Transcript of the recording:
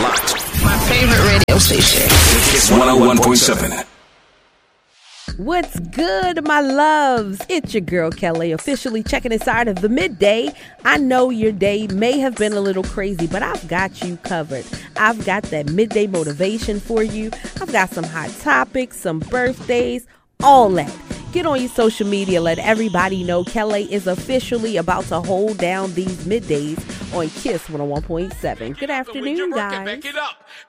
locked. My favorite radio station. Kiss 101.7. What's good, my loves? It's your girl, Kelly, officially checking inside of the midday. I know your day may have been a little crazy, but I've got you covered. I've got that midday motivation for you. I've got some hot topics, some birthdays, all that. Get on your social media. Let everybody know Kelly is officially about to hold down these middays on Kiss 101.7. Good afternoon, guys.